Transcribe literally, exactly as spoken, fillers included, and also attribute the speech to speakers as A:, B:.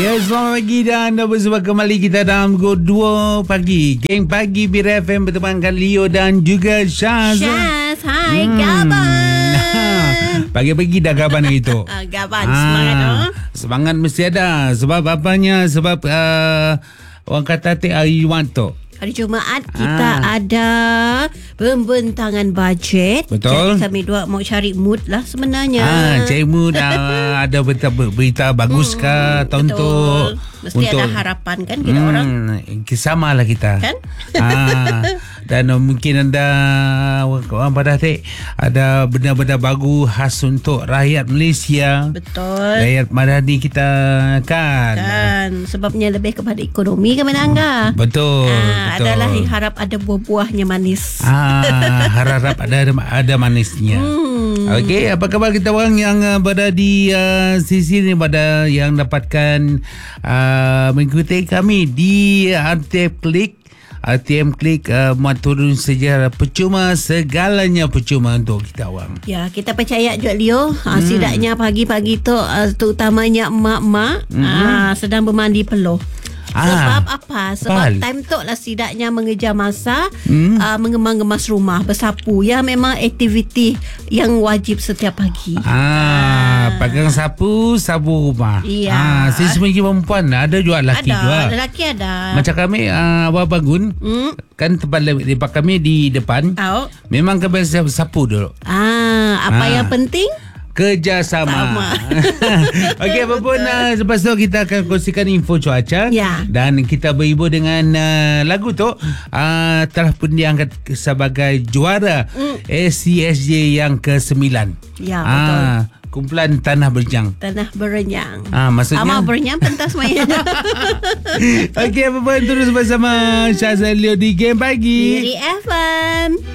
A: Ya, selamat pagi dan bersama kembali kita dalam Go dua Pagi. Geng Pagi Bir F M bertemankan Leo dan juga Syaz.
B: Syaz, hai
A: Hmm.
B: Gaban.
A: Pagi-pagi dah gaban itu.
B: Ah, Gaban, semangat oh.
A: Semangat mesti ada. Sebab apanya? Sebab uh, orang kata ti hari Jumaat.
B: Hari Jumaat kita
A: Ah.
B: ada pembentangan bajet.
A: Betul.
B: Jadi kami dua mau cari mood lah sebenarnya.
A: Ah, Cikgu dah ada berita, berita bagus
B: Hmm,
A: kah untuk
B: betul. Mesti ada harapan kan kita orang.
A: Sama lah kita
B: Kan?
A: ah, dan uh, mungkin anda orang pada adik ada benda-benda baru khas untuk rakyat Malaysia,
B: Betul.
A: rakyat Madani kita kan,
B: Kan sebabnya lebih kepada ekonomi kan Menangga.
A: betul,
B: Ah,
A: betul.
B: adalah harap ada buah-buahnya manis.
A: Ah, harap ada ada manisnya.
B: Hmm.
A: Okey, apa khabar kita orang yang uh, berada di uh, sisi ni, pada yang dapatkan uh, mengikuti kami di R T M Klik. R T M Klik uh, muat turun sejarah percuma, segalanya percuma untuk kita orang.
B: Ya, kita percaya juga Leo. Ha, hmm. Setidaknya pagi-pagi tu uh, terutamanya mak-mak hmm. uh, sedang bermandi peluh. Sebab
A: Ah,
B: apa? Sebab
A: pal.
B: time tu lah setidaknya mengejar masa
A: Hmm.
B: uh, mengemas-gemas rumah, bersapu. Ya, memang aktiviti yang wajib setiap pagi.
A: Ah, pegang sapu, sapu rumah.
B: Ya.
A: Ah, saya sebagai perempuan ada juga lelaki
B: Ada,
A: juga.
B: lelaki ada.
A: Macam kami uh, awal bangun,
B: Hmm.
A: kan tempat lepak kami di depan.
B: Tahu?
A: Memang kami sapu dulu.
B: Ah, apa
A: Ah.
B: yang penting?
A: Kerjasama.
B: Sama.
A: Okey, apa pun uh, lepas tu kita akan kongsikan info cuaca.
B: Ya.
A: Dan kita berhibur dengan uh, lagu tu uh, telah pun diangkat sebagai juara
B: Mm.
A: S C S J yang ke sembilan.
B: Ya, betul.
A: Ah, kumpulan Tanah Berjang.
B: Tanah berenyang.
A: Ah, maksudnya
B: Amal berenyang pentas main.
A: Okey, apa pun terus bersama Syazal Leo di Game Pagi.
B: Diri F M.